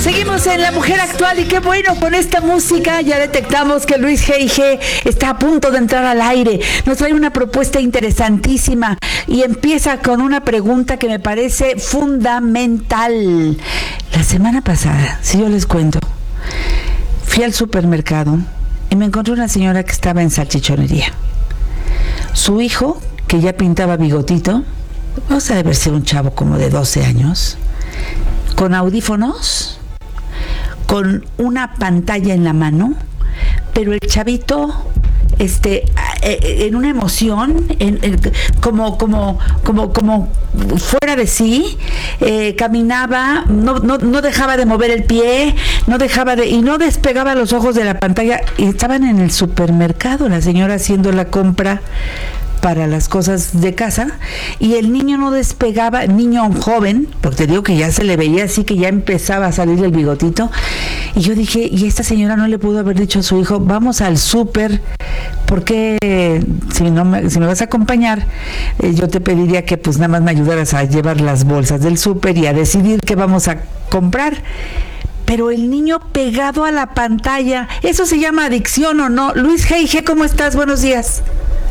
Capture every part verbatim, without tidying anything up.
Seguimos en La Mujer Actual y qué bueno, con esta música ya detectamos que Luis G I G está a punto de entrar al aire. Nos trae una propuesta interesantísima y empieza con una pregunta que me parece fundamental. La semana pasada, si yo les cuento, fui al supermercado y me encontré una señora que estaba en salchichonería. Su hijo, que ya pintaba bigotito, o sea, debe ser un chavo como de doce años, con audífonos, con una pantalla en la mano, pero el chavito este en una emoción en, en, como como como como fuera de sí, eh, caminaba, no, no no dejaba de mover el pie, no dejaba de y no despegaba los ojos de la pantalla, y estaban en el supermercado, la señora haciendo la compra para las cosas de casa, y el niño no despegaba, niño joven, porque te digo que ya se le veía así, que ya empezaba a salir el bigotito, y yo dije, y esta señora no le pudo haber dicho a su hijo, vamos al súper, porque si no me, si me vas a acompañar, eh, yo te pediría que pues nada más me ayudaras a llevar las bolsas del súper y a decidir qué vamos a comprar. Pero el niño pegado a la pantalla, ¿eso se llama adicción o no? Luis G I G, ¿cómo estás? Buenos días.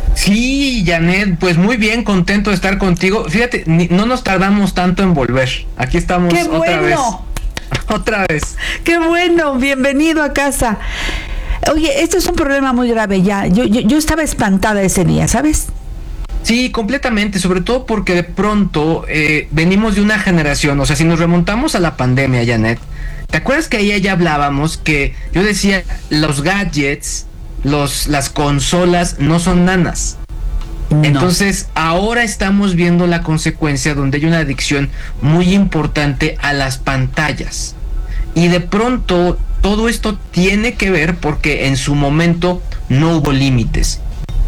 Sí, Janet, pues muy bien, contento de estar contigo. Fíjate, ni, no nos tardamos tanto en volver. Aquí estamos. ¡Qué otra bueno! vez. Otra vez. ¡Qué bueno! Bienvenido a casa. Oye, esto es un problema muy grave ya. Yo, yo, yo estaba espantada ese día, ¿sabes? Sí, completamente, sobre todo porque de pronto eh, venimos de una generación, o sea, si nos remontamos a la pandemia, Janet, ¿te acuerdas que ahí ya hablábamos que yo decía, los gadgets, los las consolas no son nanas? No. Entonces ahora estamos viendo la consecuencia donde hay una adicción muy importante a las pantallas, y de pronto todo esto tiene que ver porque en su momento no hubo límites.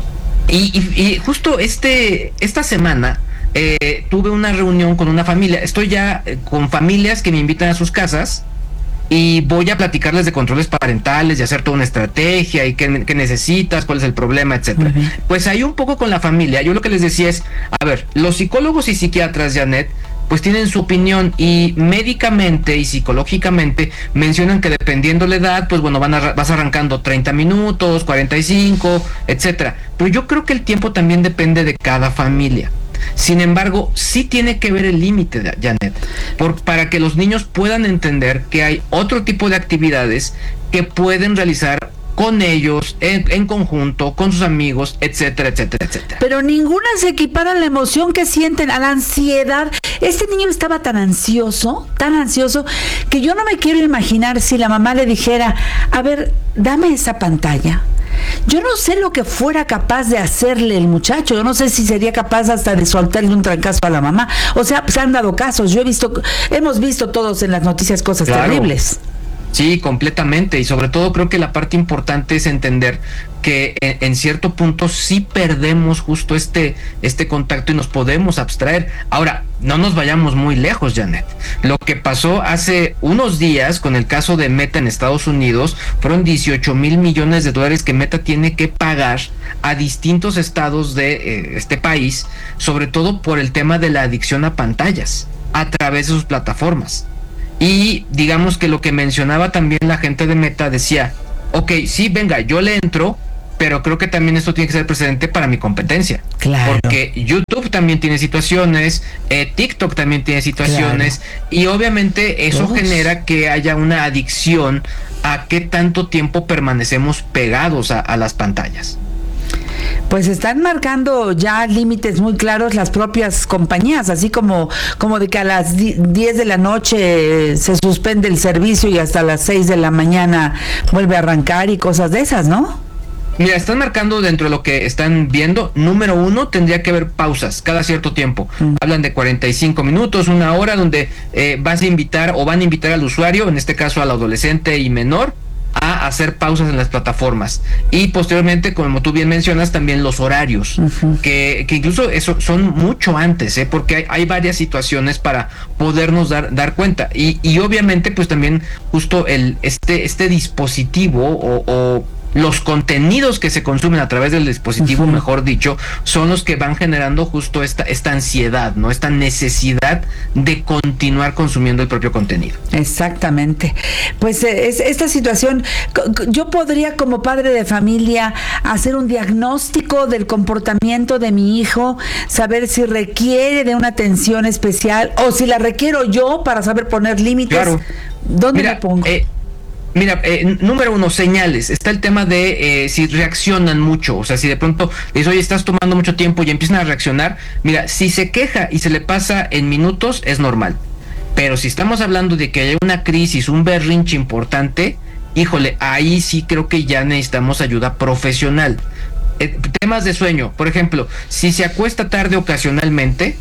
Y, y, y justo este esta semana eh, tuve una reunión con una familia. Estoy ya eh, con familias que me invitan a sus casas y voy a platicarles de controles parentales y hacer toda una estrategia y qué, qué necesitas, cuál es el problema, etcétera. Pues ahí un poco con la familia, yo lo que les decía es, a ver, los psicólogos y psiquiatras, Janet, pues tienen su opinión, y médicamente y psicológicamente mencionan que dependiendo la edad, pues bueno, van a, vas arrancando treinta minutos, cuarenta y cinco, etcétera. Pero yo creo que el tiempo también depende de cada familia. Sin embargo, sí tiene que ver el límite, Janet, por, para que los niños puedan entender que hay otro tipo de actividades que pueden realizar con ellos, en, en conjunto, con sus amigos, etcétera, etcétera, etcétera. Pero ninguna se equipara a la emoción que sienten, a la ansiedad. Este niño estaba tan ansioso, tan ansioso, que yo no me quiero imaginar si la mamá le dijera, a ver, dame esa pantalla. Yo no sé lo que fuera capaz de hacerle el muchacho, yo no sé si sería capaz hasta de soltarle un trancazo a la mamá. O sea, se han dado casos, yo he visto, hemos visto todos en las noticias cosas claro. terribles. Sí, completamente, y sobre todo creo que la parte importante es entender que en, en cierto punto sí perdemos justo este, este contacto y nos podemos abstraer. Ahora, no nos vayamos muy lejos, Janet. Lo que pasó hace unos días con el caso de Meta en Estados Unidos fueron dieciocho mil millones de dólares que Meta tiene que pagar a distintos estados de eh, este país, sobre todo por el tema de la adicción a pantallas a través de sus plataformas. Y digamos que lo que mencionaba también la gente de Meta decía, ok, sí, venga, yo le entro, pero creo que también esto tiene que ser precedente para mi competencia. Claro. Porque YouTube también tiene situaciones, eh, TikTok también tiene situaciones, claro. Y obviamente eso Todos. genera que haya una adicción a qué tanto tiempo permanecemos pegados a, a las pantallas. Pues están marcando ya límites muy claros las propias compañías, así como, como de que a las diez de la noche se suspende el servicio y hasta las seis de la mañana vuelve a arrancar y cosas de esas, ¿no? Mira, están marcando dentro de lo que están viendo. Número uno, tendría que haber pausas cada cierto tiempo. Mm. Hablan de cuarenta y cinco minutos, una hora, donde eh, vas a invitar o van a invitar al usuario, en este caso al adolescente y menor, a hacer pausas en las plataformas. Y posteriormente, como tú bien mencionas, también los horarios, uh-huh. que, que incluso eso son mucho antes, ¿eh? Porque hay, hay varias situaciones para podernos dar, dar cuenta. Y, y obviamente, pues también justo el este, este dispositivo o, o los contenidos que se consumen a través del dispositivo, uh-huh. mejor dicho, son los que van generando justo esta, esta ansiedad, ¿no? Esta necesidad de continuar consumiendo el propio contenido. Exactamente. Pues es, esta situación, yo podría como padre de familia hacer un diagnóstico del comportamiento de mi hijo, saber si requiere de una atención especial o si la requiero yo para saber poner límites. Claro. ¿Dónde Mira, me pongo? Eh, Mira, eh, número uno, señales. Está el tema de eh, si reaccionan mucho, o sea, si de pronto le dices, oye, estás tomando mucho tiempo y empiezan a reaccionar. Mira, si se queja y se le pasa en minutos, es normal. Pero si estamos hablando de que hay una crisis, un berrinche importante, híjole, ahí sí creo que ya necesitamos ayuda profesional. Eh, temas de sueño, por ejemplo, si se acuesta tarde ocasionalmente,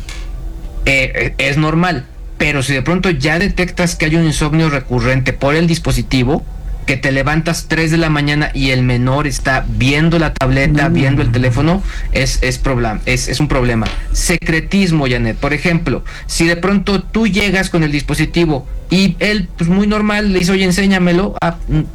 eh, es normal. Pero si de pronto ya detectas que hay un insomnio recurrente por el dispositivo, que te levantas tres de la mañana y el menor está viendo la tableta, mm. viendo el teléfono, es, es, problem, es, es un problema. Secretismo, Janet. Por ejemplo, si de pronto tú llegas con el dispositivo y él, pues muy normal, le dice, oye, enséñamelo, ah,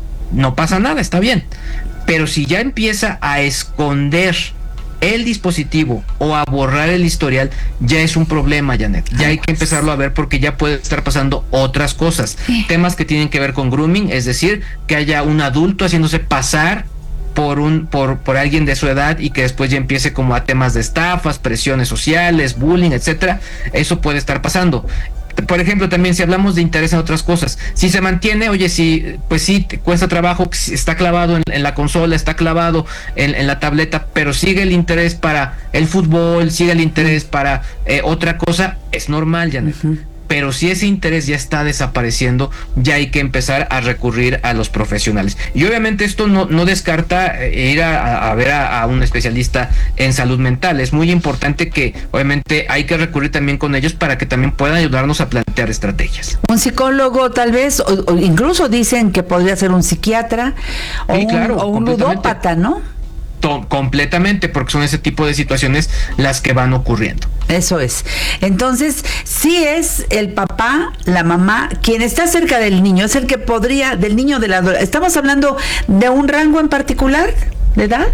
no pasa nada, está bien. Pero si ya empieza a esconder el dispositivo o a borrar el historial, ya es un problema, Janet. Ya hay que empezarlo a ver porque ya puede estar pasando otras cosas. Sí. Temas que tienen que ver con grooming, es decir, que haya un adulto haciéndose pasar por un por por alguien de su edad y que después ya empiece como a temas de estafas, presiones sociales, bullying, etcétera. Eso puede estar pasando. Por ejemplo, también si hablamos de interés en otras cosas, si se mantiene, oye, si pues sí, te cuesta trabajo, está clavado en, en la consola, está clavado en, en la tableta, pero sigue el interés para el fútbol, sigue el interés para eh, otra cosa, es normal, Janet. Uh-huh. Pero si ese interés ya está desapareciendo, ya hay que empezar a recurrir a los profesionales. Y obviamente esto no, no descarta ir a, a ver a, a un especialista en salud mental. Es muy importante que obviamente hay que recurrir también con ellos para que también puedan ayudarnos a plantear estrategias. Un psicólogo tal vez, o, o incluso dicen que podría ser un psiquiatra o, sí, claro, un, o un ludópata, ¿no? Completamente, porque son ese tipo de situaciones las que van ocurriendo. Eso es. Entonces, sí es el papá, la mamá, quien está cerca del niño, es el que podría, del niño, de la adolescencia. ¿Estamos hablando de un rango en particular de edad?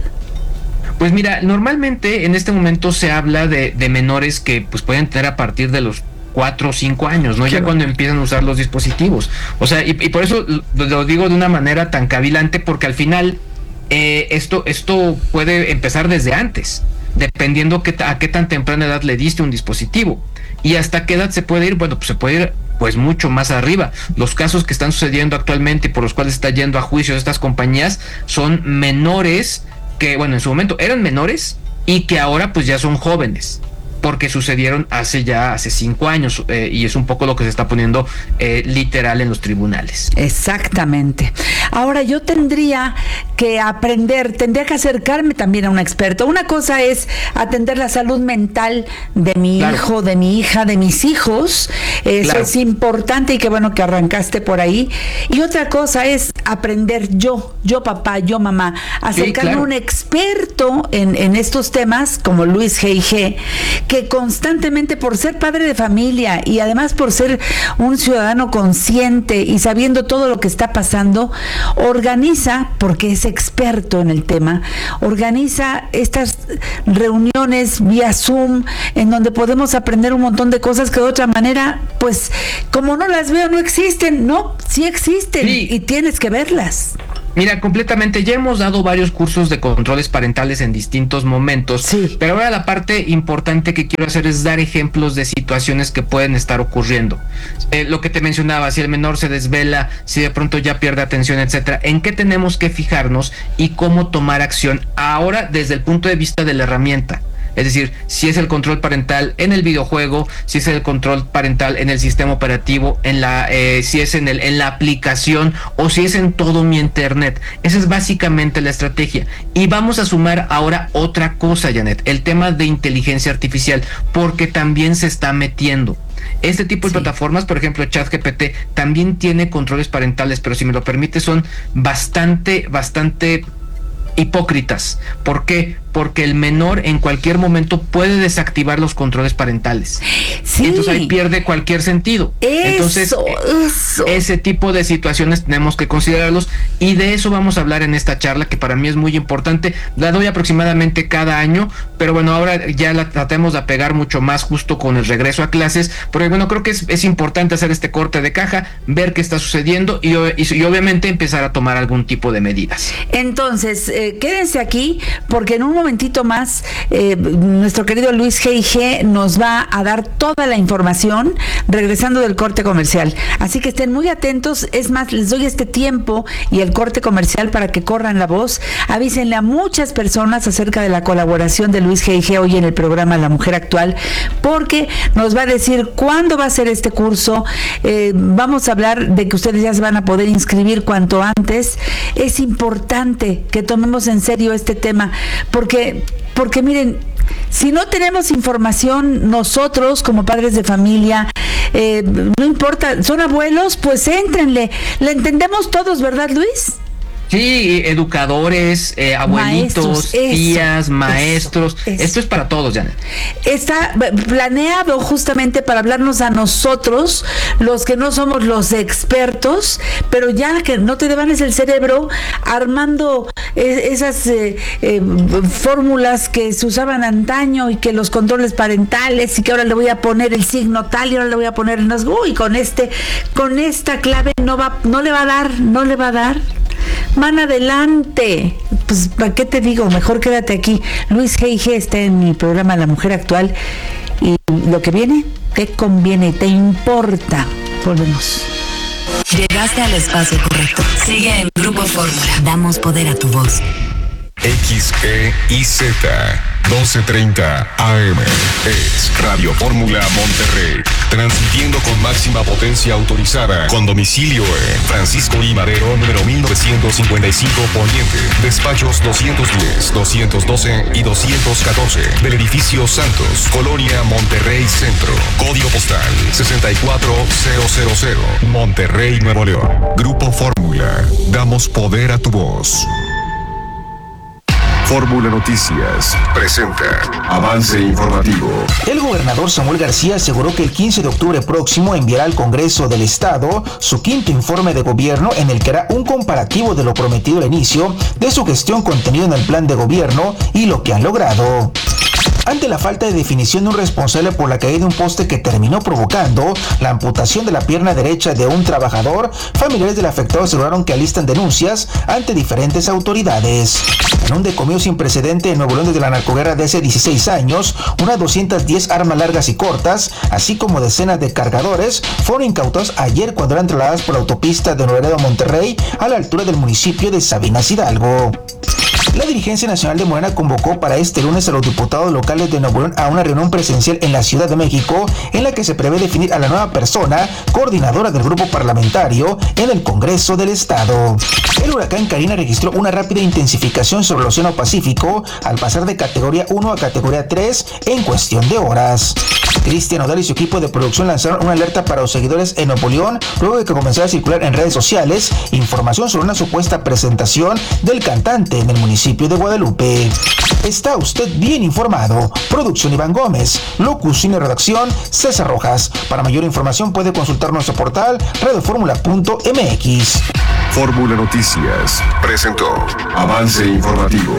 Pues mira, normalmente en este momento se habla de, de menores que pues pueden tener a partir de los cuatro o cinco años, ¿no? Qué ya bueno. Cuando empiezan a usar los dispositivos. O sea, y, y por eso lo, lo digo de una manera tan cavilante, porque al final Eh, esto, esto puede empezar desde antes, dependiendo que, a qué tan temprana edad le diste un dispositivo. Y hasta qué edad se puede ir, bueno, pues se puede ir pues mucho más arriba. Los casos que están sucediendo actualmente y por los cuales está yendo a juicio estas compañías son menores que, bueno, en su momento eran menores y que ahora pues ya son jóvenes, porque sucedieron hace ya hace cinco años eh, y es un poco lo que se está poniendo eh, literal en los tribunales. Exactamente. Ahora yo tendría que aprender, tendría que acercarme también a un experto. Una cosa es atender la salud mental de mi claro. hijo, de mi hija, de mis hijos. Eso claro. es importante y qué bueno que arrancaste por ahí. Y otra cosa es aprender yo, yo papá, yo mamá, acercarme sí, claro. a un experto en, en estos temas como Luis G G, que constantemente, por ser padre de familia y además por ser un ciudadano consciente y sabiendo todo lo que está pasando, organiza, porque es experto en el tema, organiza estas reuniones vía Zoom en donde podemos aprender un montón de cosas que de otra manera, pues como no las veo, no existen. No, sí existen sí. y tienes que verlas. Mira, completamente, ya hemos dado varios cursos de controles parentales en distintos momentos, sí. pero ahora la parte importante que quiero hacer es dar ejemplos de situaciones que pueden estar ocurriendo. Eh, lo que te mencionaba, si el menor se desvela, si de pronto ya pierde atención, etcétera, en qué tenemos que fijarnos y cómo tomar acción ahora desde el punto de vista de la herramienta. Es decir, si es el control parental en el videojuego, si es el control parental en el sistema operativo, en la, eh, si es en el, en la aplicación o si es en todo mi internet. Esa es básicamente la estrategia. Y vamos a sumar ahora otra cosa, Janet, el tema de inteligencia artificial, porque también se está metiendo. Este tipo de sí. plataformas, por ejemplo, ChatGPT, también tiene controles parentales, pero si me lo permite, son bastante, bastante hipócritas. ¿Por qué? porque el menor en cualquier momento puede desactivar los controles parentales. Sí. Entonces ahí pierde cualquier sentido. Eso, Entonces, eso. ese tipo de situaciones tenemos que considerarlos, y de eso vamos a hablar en esta charla, que para mí es muy importante. La doy aproximadamente cada año, pero bueno, ahora ya la tratemos de apegar mucho más justo con el regreso a clases, porque bueno, creo que es, es importante hacer este corte de caja, ver qué está sucediendo y, y, y obviamente empezar a tomar algún tipo de medidas. Entonces, eh, quédense aquí, porque en un momentito más eh, nuestro querido Luis G I G nos va a dar toda la información regresando del corte comercial. Así que estén muy atentos. Es más, les doy este tiempo y el corte comercial para que corran la voz. Avísenle a muchas personas acerca de la colaboración de Luis G I G hoy en el programa La Mujer Actual, porque nos va a decir cuándo va a ser este curso. Eh, vamos a hablar de que ustedes ya se van a poder inscribir cuanto antes. Es importante que tomemos en serio este tema, porque, porque miren, si no tenemos información nosotros como padres de familia, eh, no importa, son abuelos, pues éntrenle. Le entendemos todos, ¿verdad, Luis? Sí, educadores, eh, abuelitos, maestros, eso, tías, maestros, eso, eso. Esto es para todos, Janet. Está planeado justamente para hablarnos a nosotros, los que no somos los expertos, pero ya que no te devanes el cerebro armando eh, esas eh, eh, fórmulas que se usaban antaño, y que los controles parentales, y que ahora le voy a poner el signo tal y ahora le voy a poner el nos, uy, con este, con esta clave no va, no le va a dar, no le va a dar. Man, adelante. Pues, ¿para qué te digo? Mejor quédate aquí. Luis G I G está en mi programa La Mujer Actual, y lo que viene, ¿te conviene? ¿Te importa? Volvemos. Llegaste al espacio correcto. Sigue en Grupo Fórmula. Damos poder a tu voz. X E I Z doce treinta A M es Radio Fórmula Monterrey, transmitiendo con máxima potencia autorizada, con domicilio en Francisco I. Madero, número mil novecientos cincuenta y cinco Poniente, despachos doscientos diez, doscientos doce y doscientos catorce, del edificio Santos, Colonia Monterrey Centro, código postal sesenta y cuatro mil, Monterrey, Nuevo León. Grupo Fórmula, damos poder a tu voz. Fórmula Noticias presenta avance informativo. El gobernador Samuel García aseguró que el quince de octubre próximo enviará al Congreso del Estado su quinto informe de gobierno, en el que hará un comparativo de lo prometido al inicio de su gestión contenido en el plan de gobierno y lo que han logrado. Ante la falta de definición de un responsable por la caída de un poste que terminó provocando la amputación de la pierna derecha de un trabajador, familiares del afectado aseguraron que alistan denuncias ante diferentes autoridades. En un decomiso sin precedente en Nuevo León desde la narcoguerra de hace dieciséis años, unas doscientas diez armas largas y cortas, así como decenas de cargadores, fueron incautados ayer cuando eran trasladadas por la autopista de Nuevo Laredo a Monterrey, a la altura del municipio de Sabinas Hidalgo. La dirigencia nacional de Morena convocó para este lunes a los diputados locales de Nuevo León a una reunión presencial en la Ciudad de México, en la que se prevé definir a la nueva persona coordinadora del grupo parlamentario en el Congreso del Estado. El huracán Karina registró una rápida intensificación sobre el Océano Pacífico al pasar de categoría uno a categoría tres en cuestión de horas. Cristian Odal y su equipo de producción lanzaron una alerta para los seguidores en Nuevo León luego de que comenzara a circular en redes sociales información sobre una supuesta presentación del cantante en el municipio de Guadalupe. Está usted bien informado. Producción Iván Gómez, locución y redacción César Rojas. Para mayor información puede consultar nuestro portal radio fórmula punto m x. Fórmula Noticias presentó avance informativo.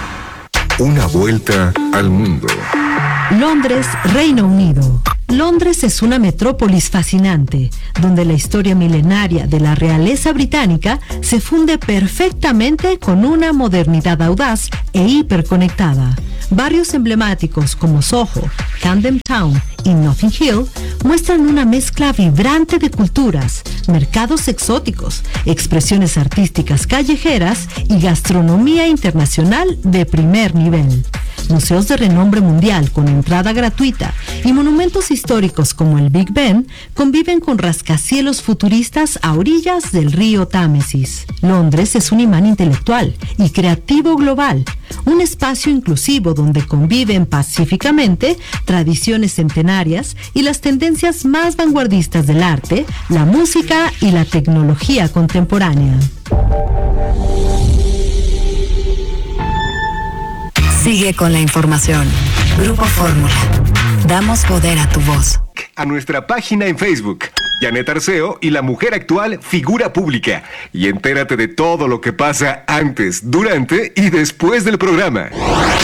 Una vuelta al mundo. Londres, Reino Unido. Londres es una metrópolis fascinante, donde la historia milenaria de la realeza británica se funde perfectamente con una modernidad audaz e hiperconectada. Barrios emblemáticos como Soho, Camden Town y Notting Hill muestran una mezcla vibrante de culturas, mercados exóticos, expresiones artísticas callejeras y gastronomía internacional de primer nivel. Museos de renombre mundial con entrada gratuita y monumentos históricos como el Big Ben conviven con rascacielos futuristas a orillas del río Támesis. Londres es un imán intelectual y creativo global, un espacio inclusivo donde conviven pacíficamente tradiciones centenarias y las tendencias más vanguardistas del arte, la música y la tecnología contemporánea. Sigue con la información. Grupo Fórmula. Damos poder a tu voz. A nuestra página en Facebook, Janet Arceo y la mujer actual figura pública. Y entérate de todo lo que pasa antes, durante y después del programa.